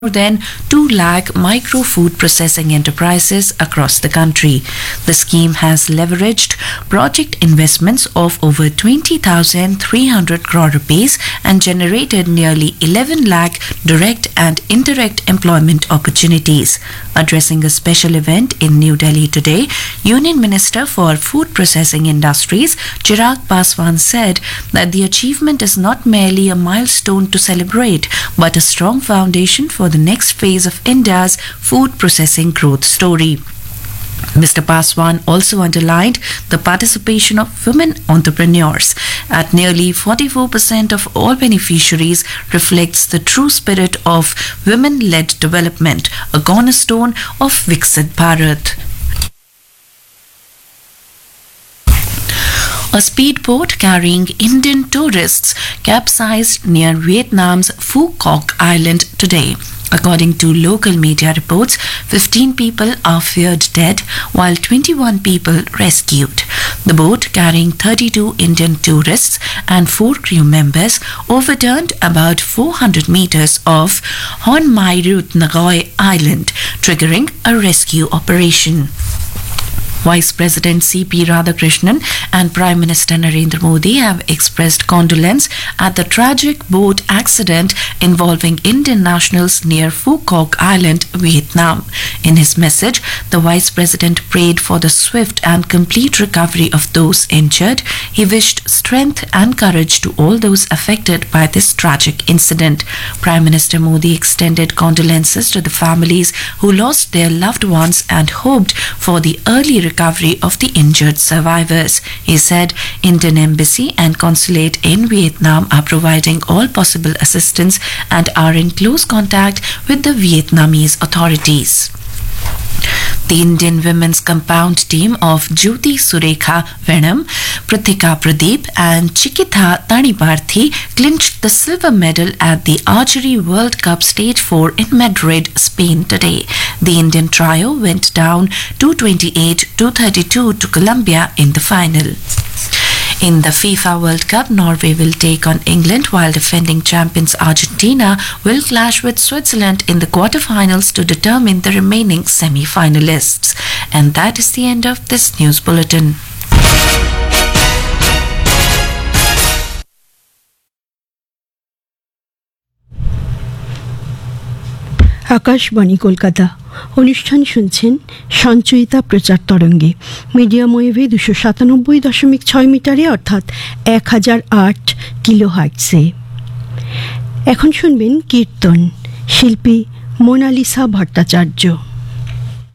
more than 2 lakh micro food processing enterprises across the country. The scheme has leveraged project investments of over 20,300 crore rupees and generated nearly 11 lakh direct and indirect employment opportunities. Addressing a special event in New Delhi today, Union Minister for Food Processing Industries Chirag Paswan said that the achievement is not merely a milestone to celebrate, but a strong foundation for the next phase of India's food processing growth story. Mr. Paswan also underlined the participation of women entrepreneurs. At nearly 44% of all beneficiaries reflects the true spirit of women-led development, a cornerstone of Viksit Bharat. A speedboat carrying Indian tourists capsized near Vietnam's Phu Quoc Island today. According to local media reports, 15 people are feared dead while 21 people rescued. The boat carrying 32 Indian tourists and 4 crew members overturned about 400 meters off Hon Mai Rut Nagoy Island, triggering a rescue operation. Vice President C.P. Radhakrishnan and Prime Minister Narendra Modi have expressed condolence at the tragic boat accident involving Indian nationals near Phu Quoc Island, Vietnam. In his message, the Vice President prayed for the swift and complete recovery of those injured. He wished strength and courage to all those affected by this tragic incident. Prime Minister Modi extended condolences to the families who lost their loved ones and hoped for the early recovery of the injured survivors. He said Indian Embassy and Consulate in Vietnam are providing all possible assistance and are in close contact with the Vietnamese authorities. The Indian women's compound team of Jyoti Surekha Venam, Prithika Pradeep and Chikitha Taniparthi clinched the silver medal at the Archery World Cup Stage 4 in Madrid, Spain today. The Indian trio went down 228-232 to Colombia in the final. In the FIFA World Cup, Norway will take on England while defending champions Argentina will clash with Switzerland in the quarterfinals to determine the remaining semi-finalists. And that is the end of this news bulletin. Akashvani Kolkata অনুষ্ঠান শুনছেন সঞ্চয়িতা প্রচার তরঙ্গে medium ওয়েভে 297.6 মিটারে অর্থাৎ 1008 কিলোহার্টজে। এখন শুনবেন কীর্তন, শিল্পী Mona Lisa Bhattacharya.